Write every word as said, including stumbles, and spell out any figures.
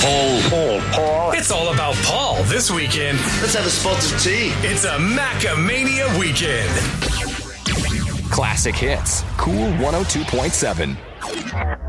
Paul. Paul. Paul. It's all about Paul this weekend. Let's have a spot of tea. It's a Macamania weekend. Classic hits. Cool one oh two point seven.